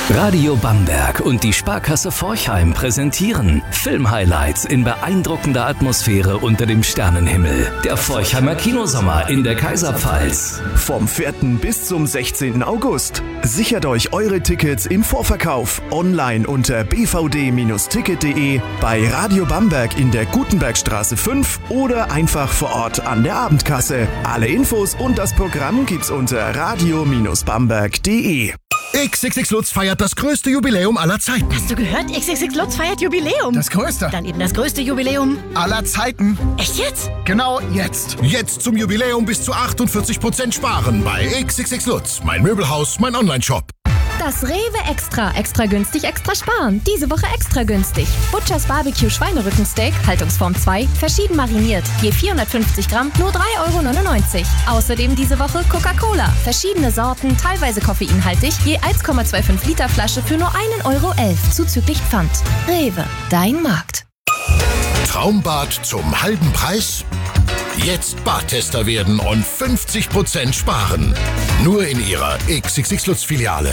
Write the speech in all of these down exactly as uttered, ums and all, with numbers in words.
Radio Bamberg und die Sparkasse Forchheim präsentieren Filmhighlights in beeindruckender Atmosphäre unter dem Sternenhimmel. Der Forchheimer Kinosommer in der Kaiserpfalz. Vom vierten bis zum sechzehnten August. Sichert euch eure Tickets im Vorverkauf online unter b v d Bindestrich ticket punkt de, bei Radio Bamberg in der Gutenbergstraße fünf oder einfach vor Ort an der Abendkasse. Alle Infos und das Programm gibt's unter radio Bindestrich bamberg punkt de. X X X Lutz feiert das größte Jubiläum aller Zeiten. Hast du gehört? X X X Lutz feiert Jubiläum. Das größte. Dann eben das größte Jubiläum aller Zeiten. Echt jetzt? Genau jetzt. Jetzt zum Jubiläum bis zu achtundvierzig Prozent sparen bei X X X Lutz. Mein Möbelhaus, mein Onlineshop. Das Rewe Extra. Extra günstig, extra sparen. Diese Woche extra günstig. Butchers Barbecue Schweinerückensteak, Haltungsform zwei, verschieden mariniert. Je vierhundertfünfzig Gramm, nur drei Euro neunundneunzig. Außerdem diese Woche Coca-Cola. Verschiedene Sorten, teilweise koffeinhaltig, je eins Komma fünfundzwanzig Liter Flasche für nur ein Euro elf, zuzüglich Pfand. Rewe, dein Markt. Traumbad zum halben Preis? Jetzt Badtester werden und fünfzig Prozent sparen. Nur in Ihrer X X X Lutz Filiale.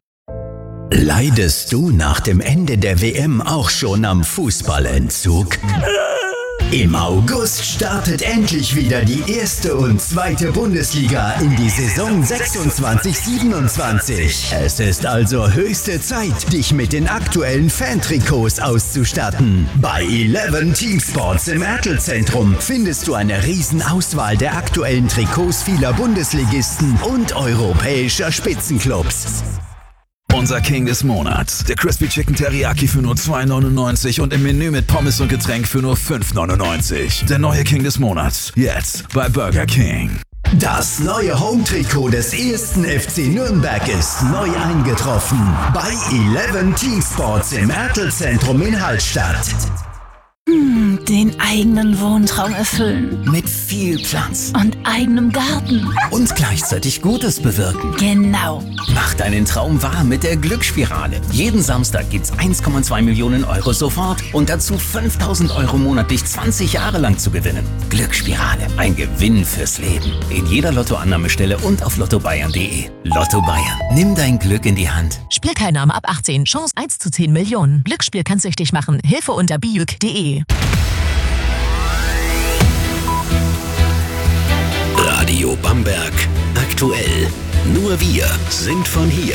Leidest du nach dem Ende der W M auch schon am Fußballentzug? Im August startet endlich wieder die erste und zweite Bundesliga in die Saison sechsundzwanzig siebenundzwanzig. Es ist also höchste Zeit, dich mit den aktuellen Fantrikots auszustatten. Bei Eleven Team Sports im Ertelzentrum findest du eine Riesenauswahl der aktuellen Trikots vieler Bundesligisten und europäischer Spitzenclubs. Unser King des Monats. Der Crispy Chicken Teriyaki für nur zwei neunundneunzig und im Menü mit Pommes und Getränk für nur fünf neunundneunzig. Der neue King des Monats. Jetzt bei Burger King. Das neue Home-Trikot des ersten F C Nürnberg ist neu eingetroffen. Bei Eleven Team Sports im Ertelzentrum in Hallstatt. Hm, den eigenen Wohntraum erfüllen. Mit viel Platz. Und eigenem Garten. Und gleichzeitig Gutes bewirken. Genau. Mach deinen Traum wahr mit der Glücksspirale. Jeden Samstag gibt's eins Komma zwei Millionen Euro sofort und dazu fünftausend Euro monatlich zwanzig Jahre lang zu gewinnen. Glücksspirale. Ein Gewinn fürs Leben. In jeder Lottoannahmestelle und auf lotto bayern punkt de. Lotto Bayern. Nimm dein Glück in die Hand. Spielteilnahme ab achtzehn. Chance eins zu zehn Millionen. Glücksspiel kann süchtig machen. Hilfe unter bijuk punkt de. Radio Bamberg aktuell. Nur wir sind von hier.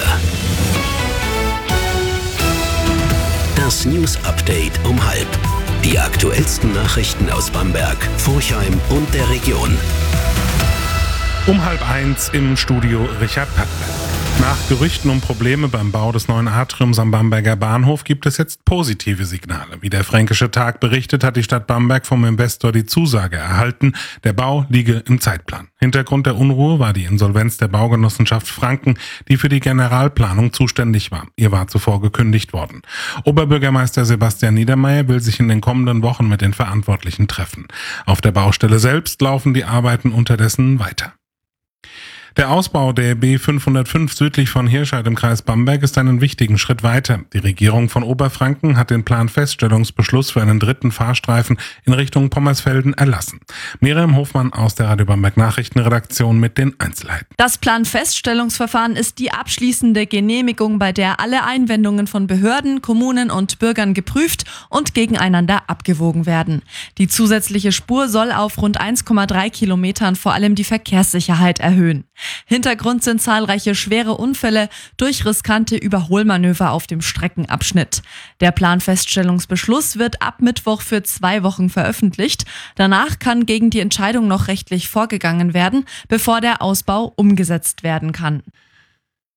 Das News Update um halb. Die aktuellsten Nachrichten aus Bamberg, Forchheim und der Region. Um halb eins im Studio Richard Pattberg. Nach Gerüchten um Probleme beim Bau des neuen Atriums am Bamberger Bahnhof gibt es jetzt positive Signale. Wie der Fränkische Tag berichtet, hat die Stadt Bamberg vom Investor die Zusage erhalten, der Bau liege im Zeitplan. Hintergrund der Unruhe war die Insolvenz der Baugenossenschaft Franken, die für die Generalplanung zuständig war. Ihr war zuvor gekündigt worden. Oberbürgermeister Sebastian Niedermeyer will sich in den kommenden Wochen mit den Verantwortlichen treffen. Auf der Baustelle selbst laufen die Arbeiten unterdessen weiter. Der Ausbau der B fünfhundertfünf südlich von Hirscheid im Kreis Bamberg ist einen wichtigen Schritt weiter. Die Regierung von Oberfranken hat den Planfeststellungsbeschluss für einen dritten Fahrstreifen in Richtung Pommersfelden erlassen. Miriam Hofmann aus der Radio Bamberg Nachrichtenredaktion mit den Einzelheiten. Das Planfeststellungsverfahren ist die abschließende Genehmigung, bei der alle Einwendungen von Behörden, Kommunen und Bürgern geprüft und gegeneinander abgewogen werden. Die zusätzliche Spur soll auf rund eins Komma drei Kilometern vor allem die Verkehrssicherheit erhöhen. Hintergrund sind zahlreiche schwere Unfälle durch riskante Überholmanöver auf dem Streckenabschnitt. Der Planfeststellungsbeschluss wird ab Mittwoch für zwei Wochen veröffentlicht. Danach kann gegen die Entscheidung noch rechtlich vorgegangen werden, bevor der Ausbau umgesetzt werden kann.